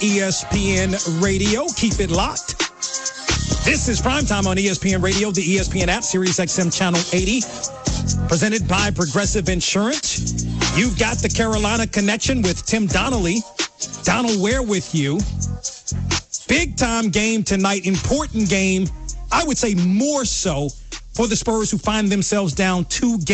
ESPN Radio. Keep it locked. This is Primetime on ESPN Radio, the ESPN app, Sirius XM Channel 80, presented by Progressive Insurance. You've got the Carolina Connection with Tim Donnelly. Donald Ware with you. Big-time game tonight, important game, I would say more so for the Spurs, who find themselves down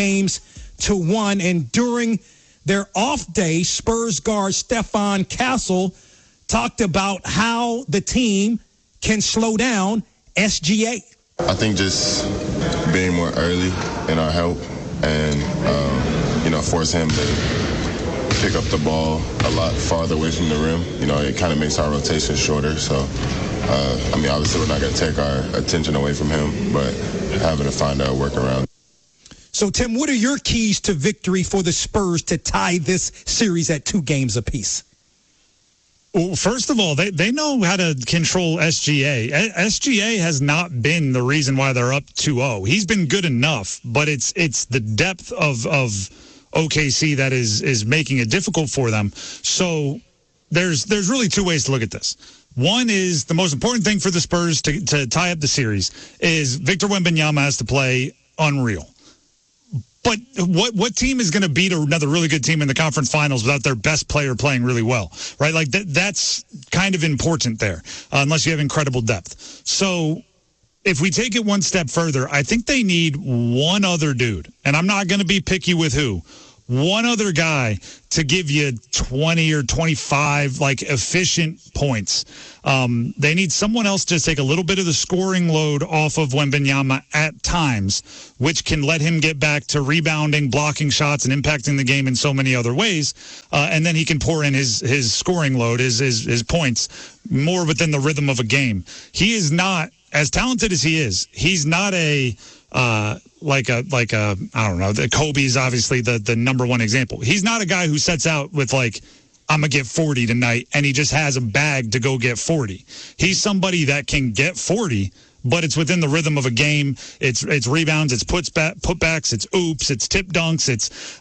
2-1. And during their off day, Spurs guard Stephon Castle talked about how the team can slow down SGA. I think just being more early in our help and, force him to pick up the ball a lot farther away from the rim. It kind of makes our rotation shorter. So, obviously we're not going to take our attention away from him, but having to find a workaround. So, Tim, what are your keys to victory for the Spurs to tie this series at 2 games apiece? Well, first of all, they know how to control SGA. SGA has not been the reason why they're up 2-0. He's been good enough, but it's the depth of OKC that is making it difficult for them. So there's really 2 ways to look at this. One is the most important thing for the Spurs to tie up the series is Victor Wembanyama has to play unreal. But what team is going to beat another really good team in the conference finals without their best player playing really well, right? Like that's kind of important there, unless you have incredible depth. So if we take it one step further, I think they need one other dude, and I'm not going to be picky with who, one other guy to give you 20 or 25 efficient points. They need someone else to take a little bit of the scoring load off of Wembanyama at times, which can let him get back to rebounding, blocking shots, and impacting the game in so many other ways. And then he can pour in his scoring load, his points, more within the rhythm of a game. He is not, as talented as he is, he's not I don't know, Kobe is obviously the number one example. He's not a guy who sets out with I'm going to get 40 tonight, and he just has a bag to go get 40. He's somebody that can get 40, but it's within the rhythm of a game. It's rebounds, it's putbacks, it's oops, it's tip dunks, it's,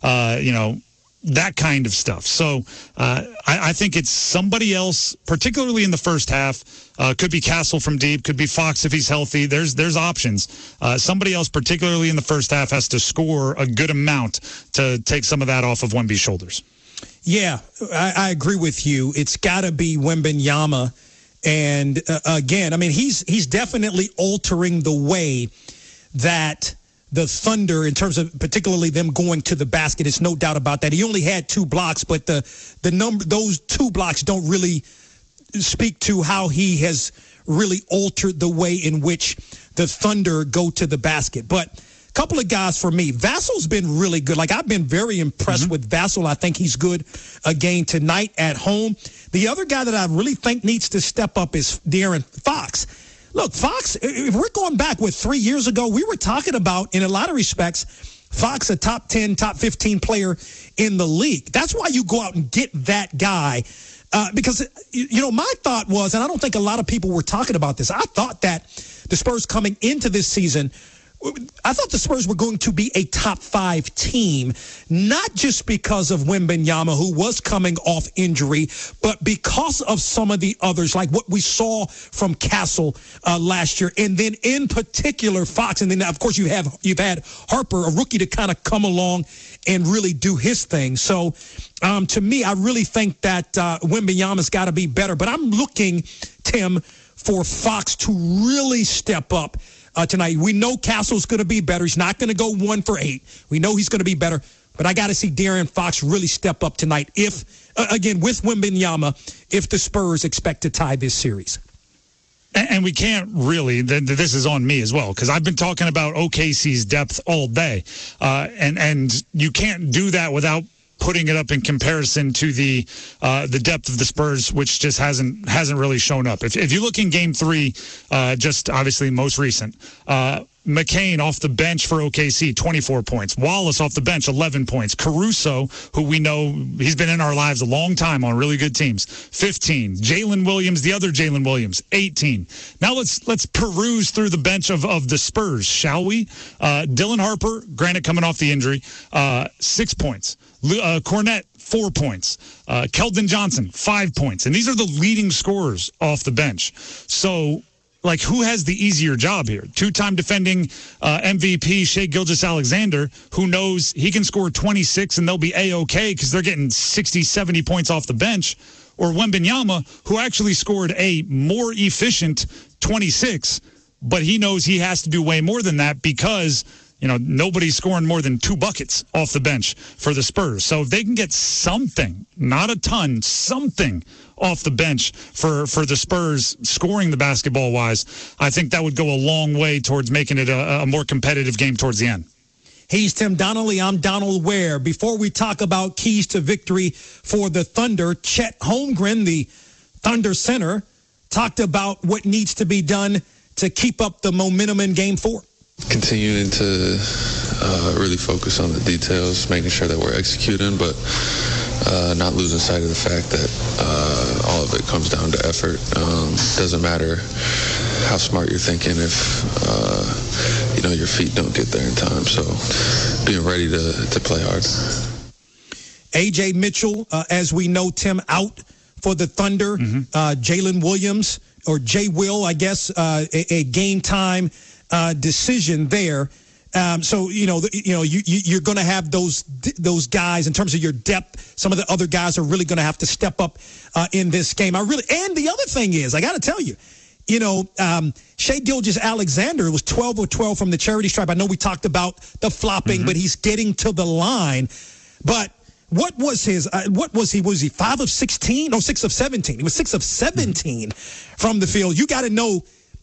that kind of stuff. So I think it's somebody else, particularly in the first half. Could be Castle from deep, could be Fox if he's healthy. There's options. Somebody else, particularly in the first half, has to score a good amount to take some of that off of Wemby's shoulders. Yeah, I agree with you. It's got to be Wembanyama. And again, he's definitely altering the way that the Thunder, in terms of particularly them going to the basket, it's no doubt about that. He only had 2 blocks, but those 2 blocks don't really speak to how he has really altered the way in which the Thunder go to the basket. But a couple of guys for me. Vassal's been really good. I've been very impressed with Vassal. I think he's good again tonight at home. The other guy that I really think needs to step up is De'Aaron Fox. Look, Fox, if we're going back 3 years ago, we were talking about, in a lot of respects, Fox a top 10, top 15 player in the league. That's why you go out and get that guy. Because, my thought was, and I don't think a lot of people were talking about this, I thought that the Spurs coming into this season, I thought the Spurs were going to be a top 5 team, not just because of Wembanyama, who was coming off injury, but because of some of the others, like what we saw from Castle last year, and then in particular Fox, and then of course you've had Harper, a rookie, to kind of come along and really do his thing. So to me, I really think that Wembanyama's got to be better, but I'm looking, Tim, for Fox to really step up tonight. We know Castle's going to be better. He's not going to go 1 for 8. We know he's going to be better, but I got to see De'Aaron Fox really step up tonight if, again, with Wembanyama, if the Spurs expect to tie this series. And we can't really, this is on me as well, because I've been talking about OKC's depth all day. And you can't do that without putting it up in comparison to the depth of the Spurs, which just hasn't really shown up. If you look in Game 3, just obviously most recent, McCain off the bench for OKC, 24 points. Wallace off the bench, 11 points. Caruso, who we know he's been in our lives a long time on really good teams, 15. Jalen Williams, the other Jalen Williams, 18. Now let's peruse through the bench of the Spurs, shall we? Dylan Harper, granted coming off the injury, 6 points. Cornette, 4 points. Keldon Johnson, 5 points. And these are the leading scorers off the bench. So, like, who has the easier job here? Two-time defending MVP Shai Gilgeous-Alexander, who knows he can score 26 and they'll be A-OK because they're getting 60, 70 points off the bench. Or Wembanyama, who actually scored a more efficient 26, but he knows he has to do way more than that because, you know, nobody's scoring more than 2 buckets off the bench for the Spurs. So if they can get something, not a ton, something off the bench for the Spurs scoring the basketball-wise, I think that would go a long way towards making it a more competitive game towards the end. He's Tim Donnelly. I'm Donald Ware. Before we talk about keys to victory for the Thunder, Chet Holmgren, the Thunder center, talked about what needs to be done to keep up the momentum in Game 4. Continuing to really focus on the details, making sure that we're executing, but not losing sight of the fact that all of it comes down to effort. Doesn't matter how smart you're thinking if your feet don't get there in time. So being ready to play hard. A.J. Mitchell, as we know, Tim, out for the Thunder. Jalen Williams, or J. Will, I guess, a game time decision there. So you're going to have those guys in terms of your depth. Some of the other guys are really going to have to step up in this game. And the other thing is, I got to tell you, Shai Gilgeous-Alexander was 12 of 12 from the charity stripe. I know we talked about the flopping, but he's getting to the line. But what was his? Was he 5 of 16? No, 6 of 17. He was 6 of 17 from the field. You got to know.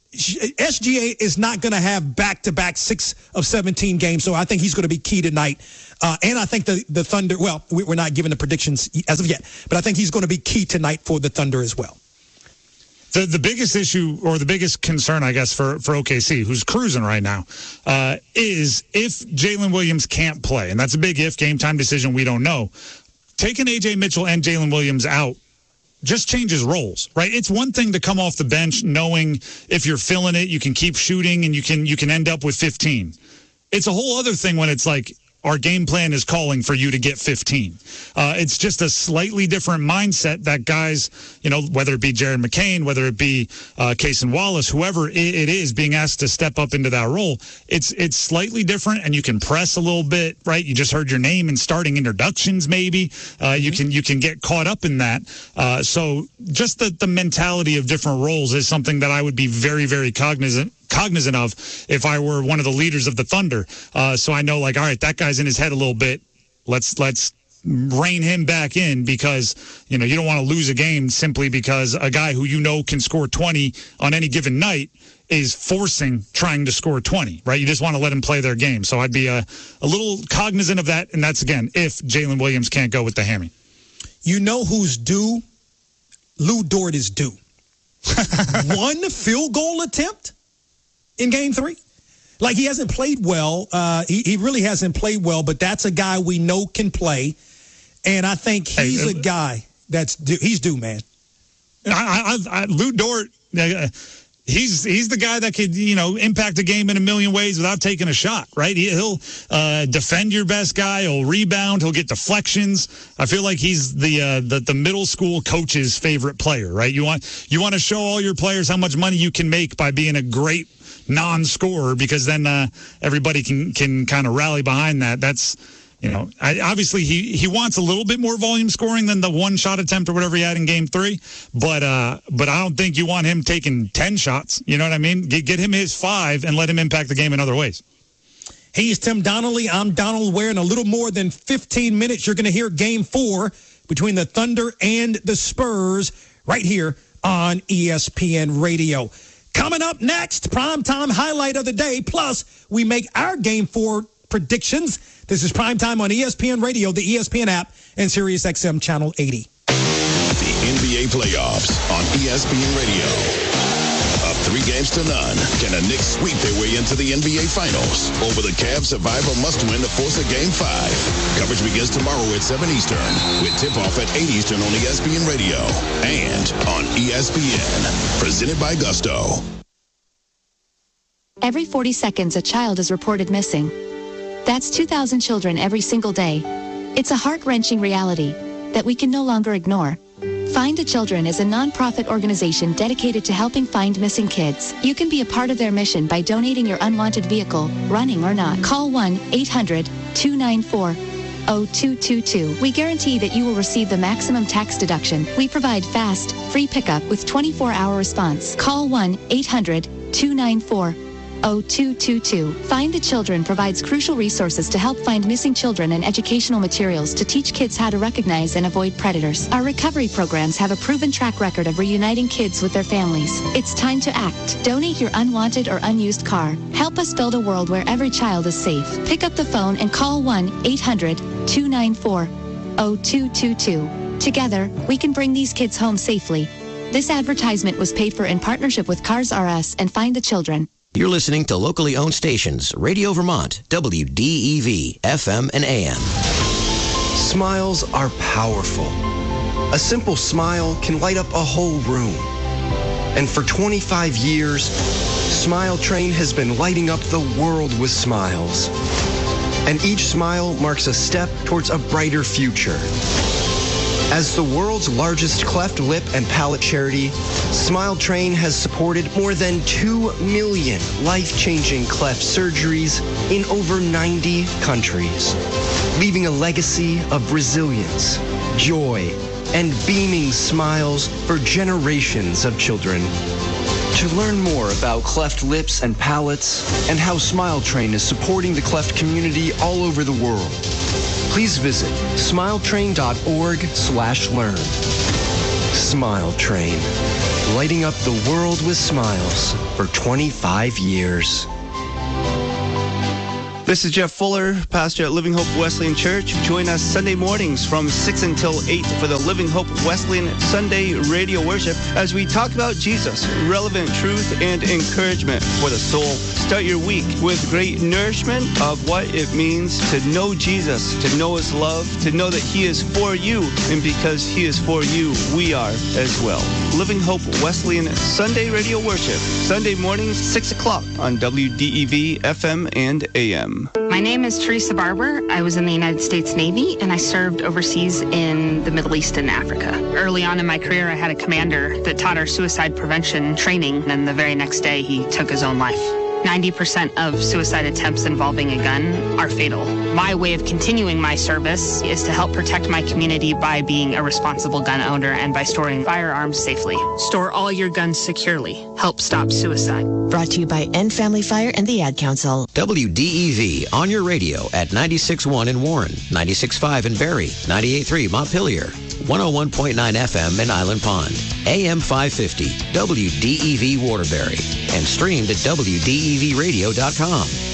SGA is not going to have back-to-back 6 of 17 games, so I think he's going to be key tonight. And I think the Thunder, well, we're not giving the predictions as of yet, but I think he's going to be key tonight for the Thunder as well. The biggest issue, or the biggest concern, I guess, for OKC, who's cruising right now, is if Jalen Williams can't play, and that's a big if, game time decision, we don't know. Taking A.J. Mitchell and Jalen Williams out just changes roles, right? It's one thing to come off the bench knowing if you're feeling it, you can keep shooting and you can end up with 15. It's a whole other thing when it's like, our game plan is calling for you to get 15. It's just a slightly different mindset that guys, whether it be Jared McCain, whether it be Cason Wallace, whoever it is being asked to step up into that role, it's slightly different, and you can press a little bit, right? You just heard your name in starting introductions, maybe. You can get caught up in that. So just the mentality of different roles is something that I would be very, very cognizant of if I were one of the leaders of the Thunder. So I know, like, all right, that guy's in his head a little bit. Let's rein him back in, because, you don't want to lose a game simply because a guy who can score 20 on any given night is trying to score 20, right? You just want to let him play their game. So I'd be a little cognizant of that, and that's, again, if Jalen Williams can't go with the hammy. You know who's due? Lou Dort is due. 1 field goal attempt in Game 3. Like, he hasn't played well. He really hasn't played well, but that's a guy we know can play. And I think he's a guy that's due. He's due, man. Lou Dort, he's the guy that could, impact a game in a million ways without taking a shot, right? He'll defend your best guy. He'll rebound. He'll get deflections. I feel like he's the middle school coach's favorite player, right? You want to show all your players how much money you can make by being a great non-scorer, because then everybody can kind of rally behind that. That's, obviously he wants a little bit more volume scoring than the 1 shot attempt or whatever he had in Game 3, but I don't think you want him taking 10 shots. You know what I mean? Get him his 5 and let him impact the game in other ways. He's Tim Donnelly. I'm Donald Ware. In a little more than 15 minutes, you're going to hear Game 4 between the Thunder and the Spurs right here on ESPN Radio. Coming up next, primetime highlight of the day. Plus, we make our Game 4 predictions. This is primetime on ESPN Radio, the ESPN app, and SiriusXM Channel 80. The NBA playoffs on ESPN Radio. Up 3-0 can the Knicks sweep their way into the NBA Finals over the Cavs Survivor must-win to force a Game 5. Coverage begins tomorrow at 7 Eastern with tip-off at 8 Eastern on ESPN Radio and on ESPN. Presented by Gusto. Every 40 seconds, a child is reported missing. That's 2,000 children every single day. It's a heart-wrenching reality. that we can no longer ignore. Find the Children is a nonprofit organization dedicated to helping find missing kids. You can be a part of their mission by donating your unwanted vehicle, running or not. Call 1-800-294-0222. We guarantee that you will receive the maximum tax deduction. We provide fast, free pickup with 24-hour response. Call 1-800-294-0222. Find the Children provides crucial resources to help find missing children and educational materials to teach kids how to recognize and avoid predators. Our recovery programs have a proven track record of reuniting kids with their families. It's time to act. Donate your unwanted or unused car. Help us build a world where every child is safe. Pick up the phone and call 1-800-294-0222. Together, we can bring these kids home safely. This advertisement was paid for in partnership with Cars R Us and Find the Children. You're listening to locally owned stations, Radio Vermont, WDEV, FM and AM. Smiles are powerful. A simple smile can light up a whole room. And for 25 years, Smile Train has been lighting up the world with smiles. And each smile marks a step towards a brighter future. As the world's largest cleft lip and palate charity, Smile Train has supported more than 2 million life-changing cleft surgeries in over 90 countries, leaving a legacy of resilience, joy, and beaming smiles for generations of children. To learn more about cleft lips and palates and how Smile Train is supporting the cleft community all over the world, please visit smiletrain.org/learn. Smile Train, lighting up the world with smiles for 25 years. This is Jeff Fuller, pastor at Living Hope Wesleyan Church. Join us Sunday mornings from 6 until 8 for the Living Hope Wesleyan Sunday radio worship as we talk about Jesus, relevant truth and encouragement for the soul. Start your week with great nourishment of what it means to know Jesus, to know his love, to know that he is for you, and because he is for you, we are as well. Living Hope Wesleyan Sunday radio worship, Sunday mornings, 6 o'clock on WDEV, FM, and AM. My name is Teresa Barber. I was in the United States Navy, and I served overseas in the Middle East and Africa. Early on in my career, I had a commander that taught our suicide prevention training, and the very next day, he took his own life. 90% of suicide attempts involving a gun are fatal. My way of continuing my service is to help protect my community by being a responsible gun owner and by storing firearms safely. Store all your guns securely. Help stop suicide. Brought to you by End Family Fire and the Ad Council. WDEV on your radio at 96.1 in Warren, 96.5 in Barrie, 98.3 Montpelier, 101.9 FM in Island Pond, AM 550, WDEV Waterbury, and streamed at WDEVradio.com.